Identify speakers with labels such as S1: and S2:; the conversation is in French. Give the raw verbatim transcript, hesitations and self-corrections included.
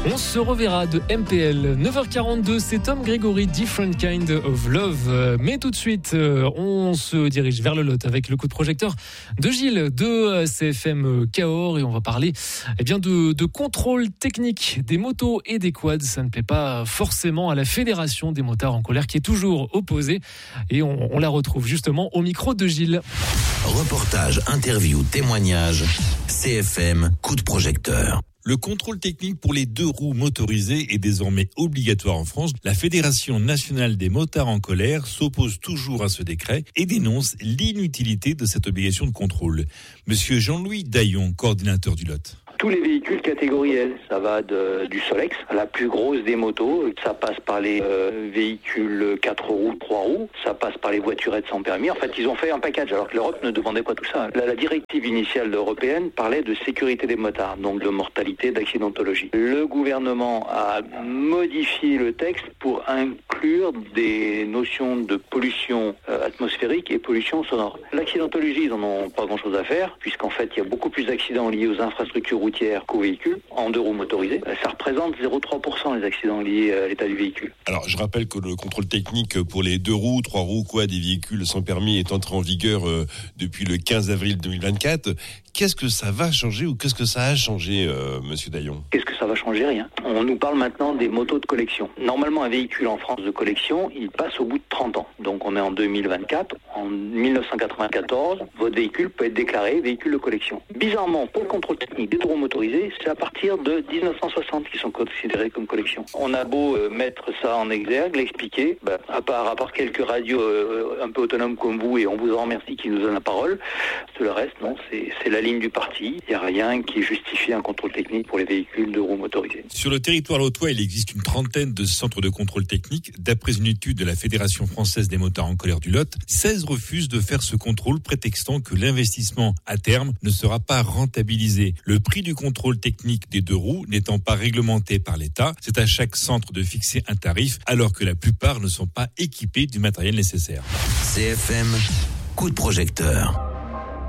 S1: On se reverra de M P L. neuf heures quarante-deux, c'est Tom Grégory, Different Kind of Love. Mais tout de suite, on se dirige vers le Lot avec le coup de projecteur de Gilles de C F M Cahors et on va parler eh bien, de, de contrôle technique des motos et des quads. Ça ne plaît pas forcément à la Fédération des motards en colère qui est toujours opposée et on, on la retrouve justement au micro de Gilles.
S2: Reportage, interview, témoignage, C F M, coup de projecteur.
S3: Le contrôle technique pour les deux roues motorisées est désormais obligatoire en France. La Fédération nationale des motards en colère s'oppose toujours à ce décret et dénonce l'inutilité de cette obligation de contrôle. Monsieur Jean-Louis Daillon, coordinateur du Lot.
S4: Tous les véhicules catégorie L, ça va de, du Solex à la plus grosse des motos, ça passe par les euh, véhicules quatre roues, trois roues, ça passe par les voiturettes sans permis. En fait, ils ont fait un package alors que l'Europe ne demandait pas tout ça. La, la directive initiale européenne parlait de sécurité des motards, donc de mortalité, d'accidentologie. Le gouvernement a modifié le texte pour inclure des notions de pollution euh, atmosphérique et pollution sonore. L'accidentologie, ils en ont pas grand-chose à faire, puisqu'en fait, il y a beaucoup plus d'accidents liés aux infrastructures routière qu'aux véhicules, en deux roues motorisées. Ça représente zéro virgule trois pour cent les accidents liés à l'état du véhicule.
S5: Alors, je rappelle que le contrôle technique pour les deux roues, trois roues, quoi, des véhicules sans permis est entré en vigueur euh, depuis le quinze avril deux mille vingt-quatre. Qu'est-ce que ça va changer ou qu'est-ce que ça a changé, euh, Monsieur Daillon ? Qu'est-ce
S4: que ça va changer ? Rien. On nous parle maintenant des motos de collection. Normalement, un véhicule en France de collection, il passe au bout de trente ans. Donc, on est en deux mille vingt-quatre. En dix-neuf cent quatre-vingt-quatorze, votre véhicule peut être déclaré véhicule de collection. Bizarrement, pour le contrôle technique des deux roues motorisées, c'est à partir de dix-neuf cent soixante qu'ils sont considérés comme collection. On a beau euh, mettre ça en exergue, l'expliquer, bah, à part, à part quelques radios euh, un peu autonomes comme vous, et on vous en remercie qui nous donnent la parole, tout le reste, non, c'est, c'est la ligne du parti. Il n'y a rien qui justifie un contrôle technique pour les véhicules de roues motorisées.
S3: Sur le territoire lotois, il existe une trentaine de centres de contrôle technique. D'après une étude de la Fédération française des motards en colère du Lot, seize refusent de faire ce contrôle, prétextant que l'investissement à terme ne sera pas rentabilisé. Le prix du contrôle technique des deux roues n'étant pas réglementé par l'État, c'est à chaque centre de fixer un tarif, alors que la plupart ne sont pas équipés du matériel nécessaire.
S2: C F M, coup de projecteur.